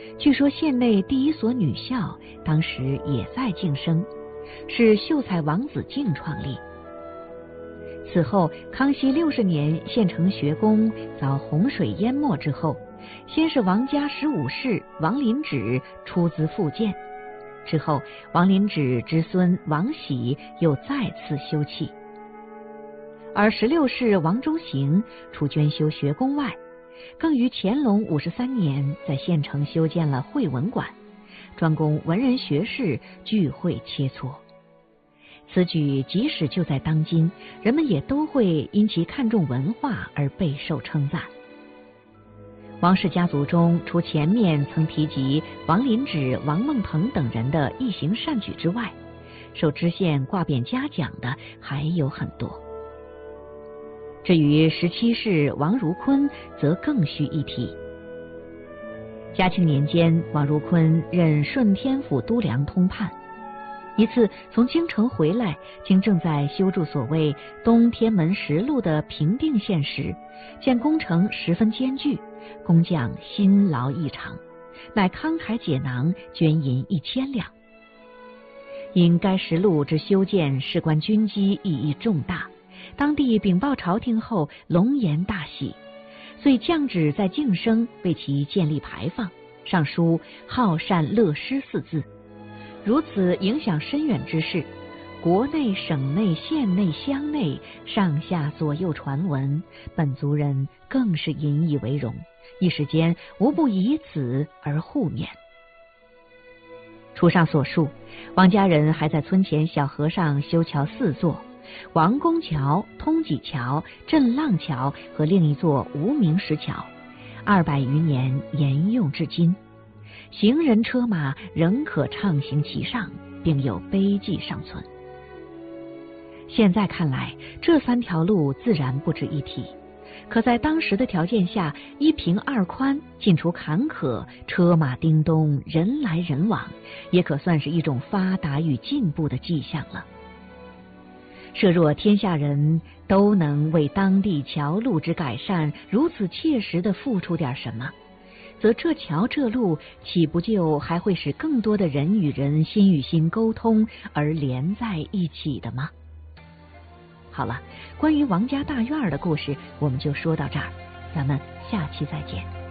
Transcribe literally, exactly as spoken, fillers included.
据说县内第一所女校当时也在晋升，是秀才王子敬创立。此后，康熙六十年，县城学宫遭洪水淹没之后，先是王家十五世王林祉出资复建，之后王林祉之孙王喜又再次修葺。而十六世王中行除捐修学宫外，更于乾隆五十三年在县城修建了会文馆，专供文人学士聚会切磋。此举即使就在当今，人们也都会因其看重文化而备受称赞。王氏家族中，除前面曾提及王林祉、王孟鹏等人的一行善举之外，受知县挂匾嘉奖的还有很多。至于十七世王如坤，则更需一提。嘉庆年间，王如坤任顺天府都梁通判。一次从京城回来，经正在修筑所谓东天门实路的平定县时，见工程十分艰巨，工匠辛劳异常，乃慷慨解囊，捐银一千两。因该实路之修建事关军机，意义重大，当地禀报朝廷后，龙颜大喜，遂降旨在晋升为其建立牌坊，上书好善乐施四字。如此影响深远之事，国内、省内、县内、乡内上下左右传闻，本族人更是引以为荣，一时间无不以此而互勉。除上所述，王家人还在村前小河上修桥四座，王公桥、通济桥、镇浪桥和另一座无名石桥，二百余年沿用至今。行人车马仍可畅行其上，并有碑记尚存。现在看来，这三条路自然不值一提，可在当时的条件下，一平二宽，进出坎坷，车马叮咚，人来人往，也可算是一种发达与进步的迹象了。设若天下人都能为当地桥路之改善如此切实地付出点什么，则这桥这路岂不就还会使更多的人与人心与心沟通而连在一起的吗？好了，关于王家大院的故事我们就说到这儿，咱们下期再见。